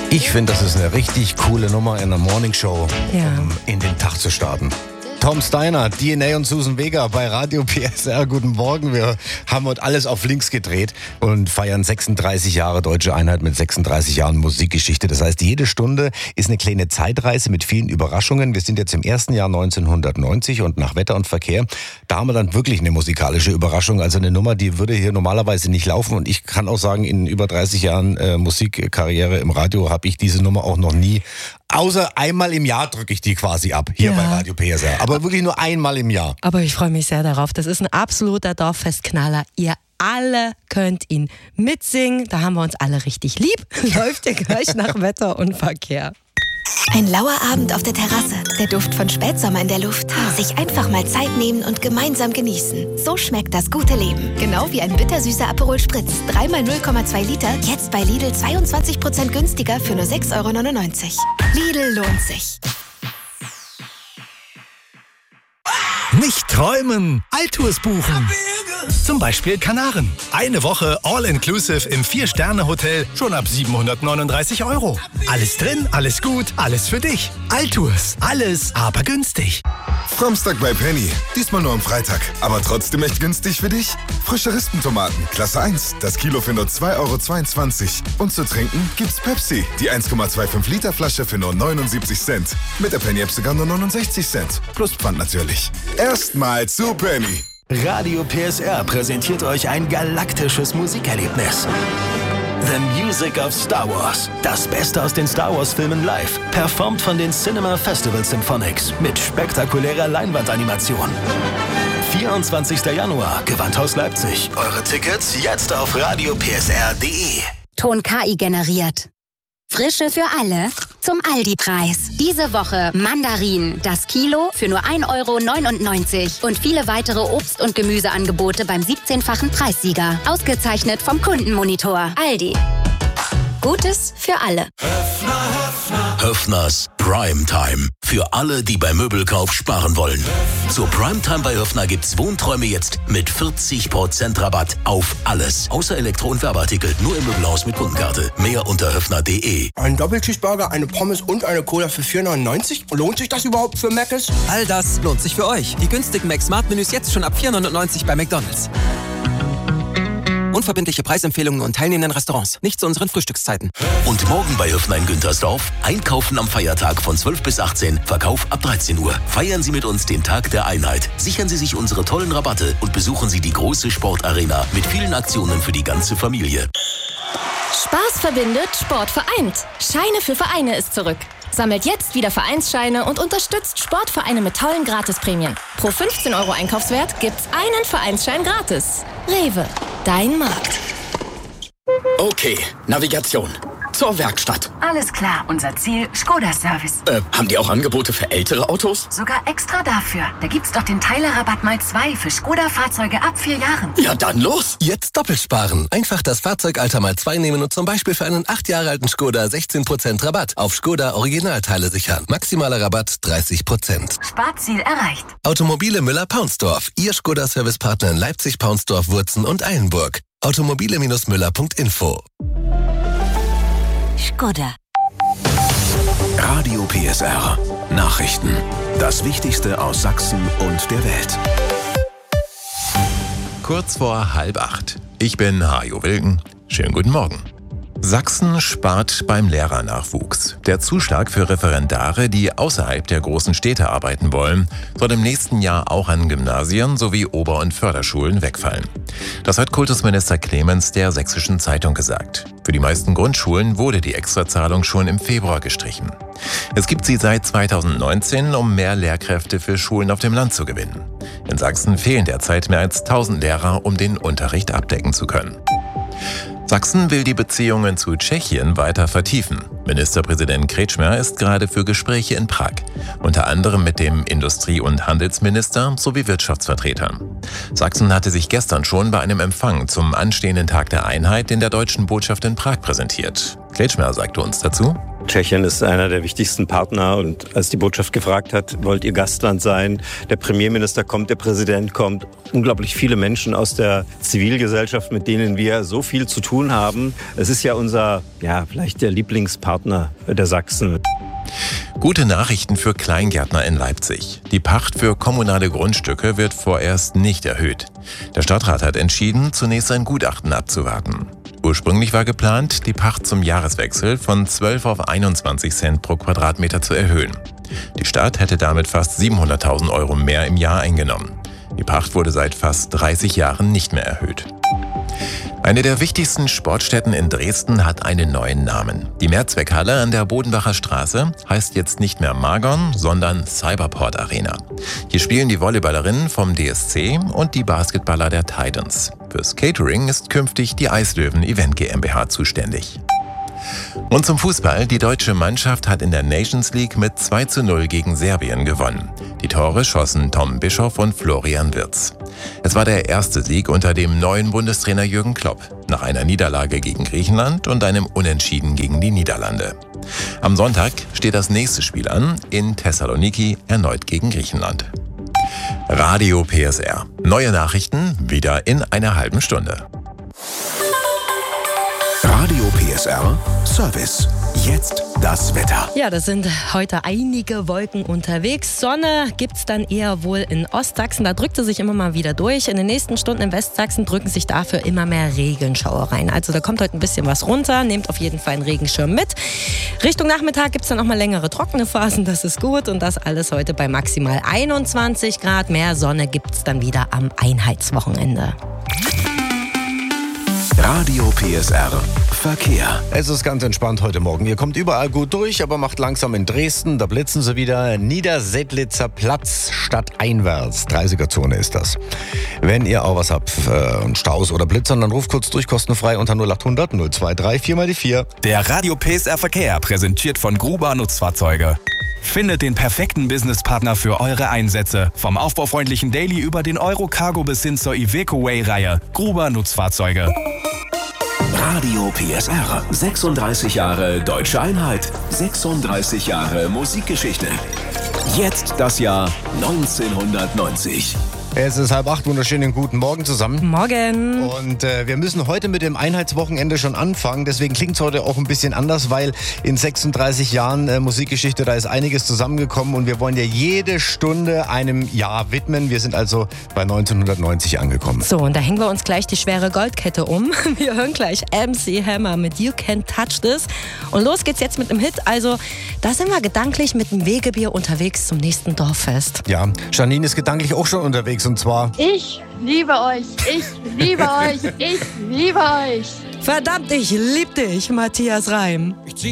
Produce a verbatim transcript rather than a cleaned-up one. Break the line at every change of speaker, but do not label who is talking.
Ich finde, das ist eine richtig coole Nummer in der Morningshow,
Ja.
um in den Tag zu starten. Tom Steiner, D N A und Susan Vega bei Radio P S R. Guten Morgen. Wir haben heute alles auf links gedreht und feiern sechsunddreißig Jahre Deutsche Einheit mit sechsunddreißig Jahren Musikgeschichte. Das heißt, jede Stunde ist eine kleine Zeitreise mit vielen Überraschungen. Wir sind jetzt im ersten Jahr neunzehnhundertneunzig und nach Wetter und Verkehr, da haben wir dann wirklich eine musikalische Überraschung. Also eine Nummer, die würde hier normalerweise nicht laufen. Und ich kann auch sagen, in über dreißig Jahren äh, Musikkarriere im Radio habe ich diese Nummer auch noch nie. Außer einmal im Jahr drücke ich die quasi ab, hier
Ja.
bei Radio P S R. Aber wirklich nur einmal im Jahr.
Aber ich freue mich sehr darauf. Das ist ein absoluter Dorffestknaller. Ihr alle könnt ihn mitsingen. Da haben wir uns alle richtig lieb. Läuft ja gleich nach Wetter und Verkehr.
Ein lauer Abend auf der Terrasse, der Duft von Spätsommer in der Luft. Sich einfach mal Zeit nehmen und gemeinsam genießen. So schmeckt das gute Leben. Genau wie ein bittersüßer Aperol Spritz. dreimal null Komma zwei Liter, jetzt bei Lidl zweiundzwanzig Prozent günstiger für nur sechs Euro neunundneunzig. Lidl lohnt sich.
Nicht träumen, Altours buchen. Zum Beispiel Kanaren. Eine Woche All-Inclusive im Vier-Sterne-Hotel schon ab siebenhundertneununddreißig Euro. Alles drin, alles gut, alles für dich. Altours, alles aber günstig.
Samstag bei Penny. Diesmal nur am Freitag. Aber trotzdem echt günstig für dich? Frische Rispentomaten, Klasse eins. Das Kilo für nur zwei Euro zweiundzwanzig. Und zu trinken gibt's Pepsi. Die eins Komma fünfundzwanzig Liter Flasche für nur neunundsiebzig Cent. Mit der Penny-App sogar nur neunundsechzig Cent. Plus Pfand natürlich. Erstmal zu Penny.
Radio P S R präsentiert euch ein galaktisches Musikerlebnis. The Music of Star Wars. Das Beste aus den Star Wars Filmen live. Performt von den Cinema Festival Symphonics mit spektakulärer Leinwandanimation. vierundzwanzigster Januar, Gewandhaus Leipzig. Eure Tickets jetzt auf radio p s r punkt d e.
Ton K I generiert. Frische für alle zum Aldi-Preis. Diese Woche Mandarinen, das Kilo für nur ein Euro neunundneunzig und viele weitere Obst- und Gemüseangebote beim siebzehnfachen Preissieger. Ausgezeichnet vom Kundenmonitor. Aldi. Gutes für alle.
Höffners Primetime. Für alle, die beim Möbelkauf sparen wollen. Zur Primetime bei Höffner gibt's Wohnträume jetzt mit vierzig Prozent Rabatt auf alles. Außer Elektro- und Werbeartikel. Nur im Möbelhaus mit Kundenkarte. Mehr unter höffner punkt d e.
Ein Doppelcheeseburger, eine Pommes und eine Cola für vier neunundneunzig? Lohnt sich das überhaupt für Mc's?
All das lohnt sich für euch. Die günstigen Mac-Smart-Menüs jetzt schon ab vier neunundneunzig bei McDonald's. Unverbindliche Preisempfehlungen und teilnehmenden Restaurants. Nicht zu unseren Frühstückszeiten.
Und morgen bei Höffner in Güntersdorf. Einkaufen am Feiertag von zwölf bis achtzehn. Verkauf ab dreizehn Uhr. Feiern Sie mit uns den Tag der Einheit. Sichern Sie sich unsere tollen Rabatte und besuchen Sie die große Sportarena mit vielen Aktionen für die ganze Familie.
Spaß verbindet, Sport vereint. Scheine für Vereine ist zurück. Sammelt jetzt wieder Vereinsscheine und unterstützt Sportvereine mit tollen Gratisprämien. Pro fünfzehn Euro Einkaufswert gibt's einen Vereinsschein gratis. Rewe, dein Markt.
Okay, Navigation. Zur Werkstatt.
Alles klar, unser Ziel, Skoda Service.
Äh, haben die auch Angebote für ältere Autos?
Sogar extra dafür. Da gibt's doch den Teilerrabatt mal zwei für Skoda-Fahrzeuge ab vier Jahren.
Ja, dann los.
Jetzt doppelt sparen. Einfach das Fahrzeugalter mal zwei nehmen und zum Beispiel für einen acht Jahre alten Skoda sechzehn Prozent Rabatt auf Skoda Originalteile sichern. Maximaler Rabatt dreißig Prozent.
Sparziel erreicht.
Automobile Müller-Paunsdorf. Ihr Skoda-Servicepartner in Leipzig, Paunsdorf, Wurzen und Eilenburg. Automobile Müller punkt info.
Skoda.
Radio P S R. Nachrichten. Das Wichtigste aus Sachsen und der Welt.
Kurz vor halb acht. Ich bin Hajo Wilken. Schönen guten Morgen. Sachsen spart beim Lehrernachwuchs. Der Zuschlag für Referendare, die außerhalb der großen Städte arbeiten wollen, soll im nächsten Jahr auch an Gymnasien sowie Ober- und Förderschulen wegfallen. Das hat Kultusminister Clemens der Sächsischen Zeitung gesagt. Für die meisten Grundschulen wurde die Extrazahlung schon im Februar gestrichen. Es gibt sie seit zweitausendneunzehn, um mehr Lehrkräfte für Schulen auf dem Land zu gewinnen. In Sachsen fehlen derzeit mehr als tausend Lehrer, um den Unterricht abdecken zu können. Sachsen will die Beziehungen zu Tschechien weiter vertiefen. Ministerpräsident Kretschmer ist gerade für Gespräche in Prag, unter anderem mit dem Industrie- und Handelsminister sowie Wirtschaftsvertretern. Sachsen hatte sich gestern schon bei einem Empfang zum anstehenden Tag der Einheit in der Deutschen Botschaft in Prag präsentiert. Kretschmer sagte uns dazu:
Tschechien ist einer der wichtigsten Partner und als die Botschaft gefragt hat, wollt ihr Gastland sein? Der Premierminister kommt, der Präsident kommt. Unglaublich viele Menschen aus der Zivilgesellschaft, mit denen wir so viel zu tun haben. Es ist ja unser, ja, vielleicht der Lieblingspartner der Sachsen.
Gute Nachrichten für Kleingärtner in Leipzig. Die Pacht für kommunale Grundstücke wird vorerst nicht erhöht. Der Stadtrat hat entschieden, zunächst ein Gutachten abzuwarten. Ursprünglich war geplant, die Pacht zum Jahreswechsel von zwölf auf einundzwanzig Cent pro Quadratmeter zu erhöhen. Die Stadt hätte damit fast siebenhunderttausend Euro mehr im Jahr eingenommen. Die Pacht wurde seit fast dreißig Jahren nicht mehr erhöht. Eine der wichtigsten Sportstätten in Dresden hat einen neuen Namen. Die Mehrzweckhalle an der Bodenbacher Straße heißt jetzt nicht mehr Margon, sondern Cyberport Arena. Hier spielen die Volleyballerinnen vom D S C und die Basketballer der Titans. Fürs Catering ist künftig die Eislöwen Event GmbH zuständig. Und zum Fußball. Die deutsche Mannschaft hat in der Nations League mit zwei zu null gegen Serbien gewonnen. Die Tore schossen Tom Bischoff und Florian Wirtz. Es war der erste Sieg unter dem neuen Bundestrainer Jürgen Klopp, nach einer Niederlage gegen Griechenland und einem Unentschieden gegen die Niederlande. Am Sonntag steht das nächste Spiel an, in Thessaloniki, erneut gegen Griechenland. Radio P S R. Neue Nachrichten wieder in einer halben Stunde.
Radio P S R Service. Jetzt das Wetter.
Ja, das sind heute einige Wolken unterwegs. Sonne gibt's dann eher wohl in Ostsachsen. Da drückt sie sich immer mal wieder durch. In den nächsten Stunden in Westsachsen drücken sich dafür immer mehr Regenschauer rein. Also da kommt heute ein bisschen was runter. Nehmt auf jeden Fall einen Regenschirm mit. Richtung Nachmittag gibt's dann auch mal längere trockene Phasen. Das ist gut. Und das alles heute bei maximal einundzwanzig Grad. Mehr Sonne gibt's dann wieder am Einheitswochenende.
Radio P S R Verkehr.
Es ist ganz entspannt heute Morgen. Ihr kommt überall gut durch, aber macht langsam in Dresden. Da blitzen sie wieder. Niedersedlitzer Platz stadteinwärts. dreißiger-Zone ist das. Wenn ihr auch was habt, äh, Staus oder Blitzern, dann ruft kurz durch, kostenfrei unter null achthundert null dreiundzwanzig vier mal die vier.
Der Radio P S R Verkehr, präsentiert von Gruber Nutzfahrzeuge. Findet den perfekten Businesspartner für eure Einsätze. Vom aufbaufreundlichen Daily über den Euro-Cargo bis hin zur Iveco-Way-Reihe. Gruber Nutzfahrzeuge.
Radio P S R. sechsunddreißig Jahre Deutsche Einheit. sechsunddreißig Jahre Musikgeschichte. Jetzt das Jahr neunzehnhundertneunzig.
Es ist halb acht, wunderschönen guten Morgen zusammen.
Morgen.
Und äh, wir müssen heute mit dem Einheitswochenende schon anfangen. Deswegen klingt es heute auch ein bisschen anders, weil in sechsunddreißig Jahren äh, Musikgeschichte, da ist einiges zusammengekommen. Und wir wollen ja jede Stunde einem Jahr widmen. Wir sind also bei neunzehnhundertneunzig angekommen.
So, und da hängen wir uns gleich die schwere Goldkette um. Wir hören gleich M C Hammer mit You Can't Touch This. Und los geht's jetzt mit dem Hit. Also, da sind wir gedanklich mit dem Wegebier unterwegs zum nächsten Dorffest.
Ja, Janine ist gedanklich auch schon unterwegs. Und zwar:
Ich liebe euch, ich liebe euch, ich liebe euch.
Verdammt, ich lieb dich, Matthias Reim.